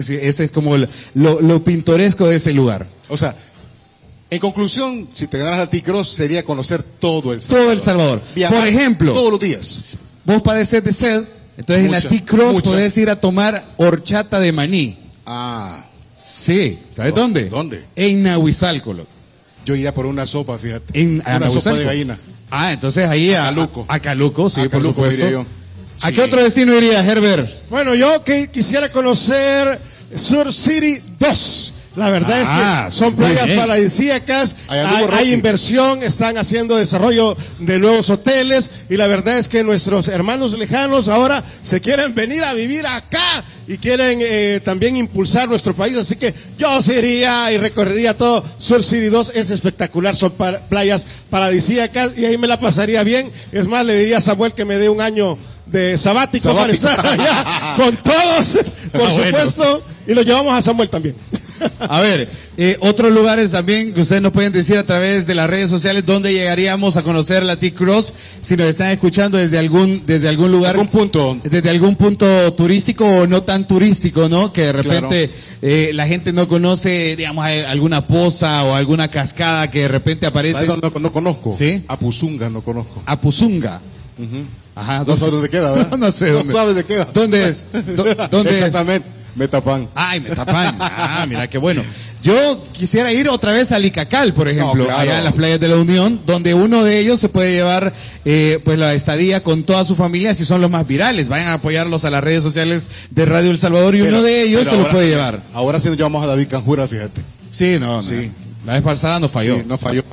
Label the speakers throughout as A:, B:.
A: Sí, ese es como lo pintoresco de ese lugar.
B: O sea, en conclusión, si te ganaras la T-Cross sería conocer todo El Salvador.
A: Todo El Salvador.
B: Viajar
A: Por ejemplo,
B: todos los días.
A: vos padeces de sed, entonces en la T-Cross podés ir a tomar horchata de maní.
B: Ah.
A: Sí, ¿sabes dónde?
B: ¿Dónde?
A: En Nahuizalco.
B: Yo iría por una sopa, fíjate.
A: Una
B: sopa de gallina.
A: Ah, entonces ahí
B: a Caluco.
A: A Caluco, sí, por supuesto.
B: Yo.
A: ¿A
B: Sí.
A: qué otro destino iría, Herbert?
C: Bueno, yo quisiera conocer Sur City 2. La verdad es que son playas paradisíacas, hay inversión, están haciendo desarrollo de nuevos hoteles y la verdad es que nuestros hermanos lejanos ahora se quieren venir a vivir acá y quieren también impulsar nuestro país, así que yo sí iría y recorrería todo Sur City 2, es espectacular, son playas paradisíacas y ahí me la pasaría bien. Es más, le diría a Samuel que me dé un año de sabático. Para estar allá con todos, por supuesto, bueno. Y lo llevamos a Samuel también.
A: A ver, otros lugares también que ustedes nos pueden decir a través de las redes sociales dónde llegaríamos a conocer la T-Cross, si nos están escuchando desde algún lugar, desde algún punto turístico o no tan turístico, ¿no? Que de repente la gente no conoce, digamos, alguna poza o alguna cascada que de repente aparece.
B: ¿Sabes dónde no conozco?
A: ¿Sí?
B: Apuzunga no conozco.
A: Apuzunga. Ajá.
B: No sabes dónde queda, ¿verdad?
A: No sé dónde.
B: No sabes dónde queda.
A: ¿Dónde es? ¿Dónde
B: exactamente? Metapán.
A: Ay, Metapán. Ah, mira qué bueno. Yo quisiera ir otra vez a Licacal, por ejemplo, allá en las playas de la Unión, donde uno de ellos se puede llevar pues la estadía con toda su familia, si son los más virales. Vayan a apoyarlos a las redes sociales de Radio El Salvador y uno de ellos se lo puede llevar.
B: Ahora sí nos llevamos a David Canjura, fíjate.
A: Sí, no. La vez pasada nos falló.
B: Sí, no falló.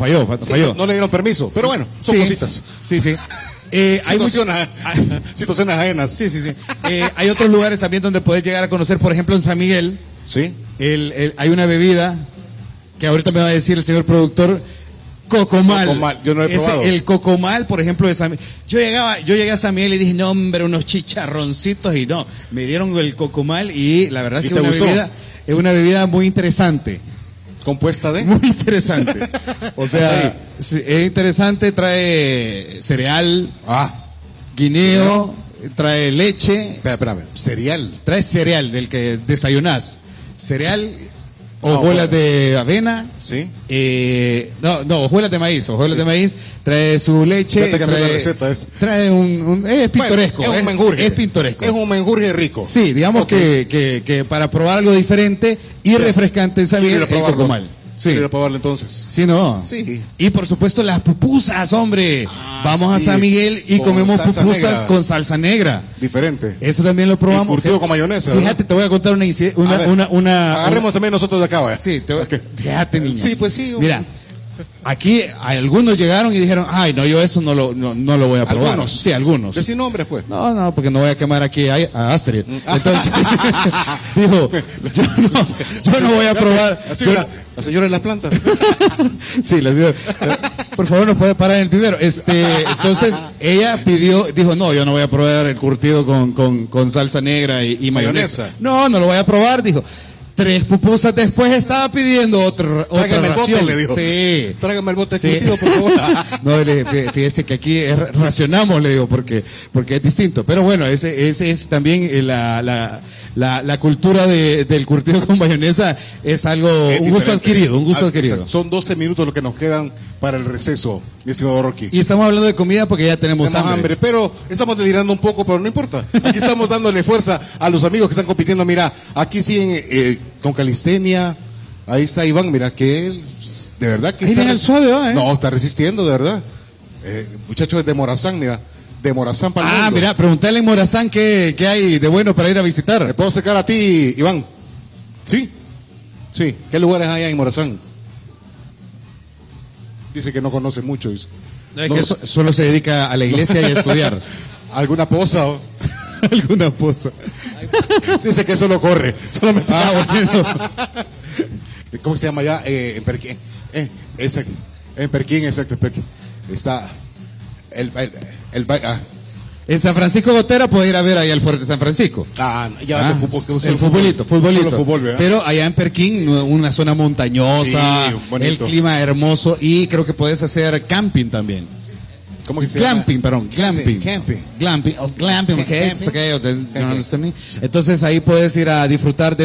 A: No
B: le dieron permiso, pero bueno, son cositas.
A: Sí.
B: Hay situaciones ajenas.
A: Sí. Hay otros lugares también donde puedes llegar a conocer, por ejemplo, en San Miguel.
B: Sí.
A: Hay una bebida que ahorita me va a decir el señor productor, Cocomal.
B: Yo no he probado.
A: El Cocomal, por ejemplo, de San Miguel. Yo llegué a San Miguel y dije, no, hombre, unos chicharroncitos, y no, me dieron el Cocomal y la verdad es que es una bebida muy interesante.
B: ¿Compuesta de?
A: Muy interesante. O sea, es interesante, trae cereal, guineo, trae leche.
B: Espérame, cereal.
A: Trae cereal del que desayunás. Cereal, hojuelas de avena.
B: Sí.
A: No, hojuelas de maíz. Hojuelas de maíz. Trae su leche. Trae es pintoresco.
B: Bueno, es un menjurje.
A: Es pintoresco.
B: Es un menjurje rico.
A: Sí, digamos que para probar algo diferente y refrescante en San Miguel, el Cocomal.
B: Sí. Quiero probarlo entonces.
A: Sí, ¿no?
B: Sí.
A: Y por supuesto las pupusas, hombre. Vamos a San Miguel y comemos pupusas con salsa negra.
B: Diferente.
A: Eso también lo probamos.
B: Curtido con mayonesa.
A: Fíjate, te voy a contar una
B: agarremos también nosotros de acá, ¿vale?
A: Sí, fíjate, niña.
B: Sí, pues sí.
A: Mira, aquí algunos llegaron y dijeron, ay, no, yo eso no lo voy a probar.
B: ¿Algunos?
A: Sí, algunos.
B: Decí nombres, pues.
A: No, porque no voy a quemar aquí a Astrid. Entonces, dijo, yo no voy a probar.
B: La señora de las plantas.
A: Sí, la señora. Por favor, nos puede parar en el primero. Entonces, ella dijo, no, yo no voy a probar el curtido con salsa negra y mayonesa. No lo voy a probar, dijo. 3 pupusas después estaba pidiendo otra
B: Tráigame
A: ración.
B: El bote, le dijo.
A: Sí.
B: Tráigame el bote curtido, por favor.
A: No, fíjese que aquí racionamos, le digo, porque es distinto. Pero bueno, ese es también la cultura del curtido con mayonesa, es algo, un gusto adquirido.
B: Son 12 minutos lo que nos quedan para el receso, mi estimado Rocky.
A: Y estamos hablando de comida porque ya tenemos hambre.
B: Pero estamos delirando un poco, pero no importa. Aquí estamos dándole fuerza a los amigos que están compitiendo. Mira, aquí siguen con calistenia. Ahí está Iván, mira que él, de verdad que
A: está el suave, ¿eh?
B: No, está resistiendo, de verdad. Muchachos de Morazán, mira. De Morazán para el mundo.
A: Mira, preguntale en Morazán qué hay de bueno para ir a visitar.
B: ¿Me puedo sacar a ti, Iván? ¿Sí? Sí. ¿Qué lugares hay en Morazán? Dice que no conoce mucho. Dice.
A: No, que solo se dedica a la iglesia y a estudiar.
B: ¿Alguna poza?
A: Alguna poza.
B: Dice que solo corre. Solamente.
A: Bueno.
B: ¿Cómo se llama allá? En Perquín. En Perquín, exacto. En Perquín. Está
A: en San Francisco Gotera puede ir a ver allá el Fuerte San Francisco. El futbolito.
B: Fútbol,
A: pero allá en Perquín, una zona montañosa, el clima hermoso y creo que puedes hacer camping también.
B: ¿Cómo que se
A: glamping,
B: llama?
A: perdón, glamping. Glamping, okay, okay. Entonces ahí puedes ir a disfrutar de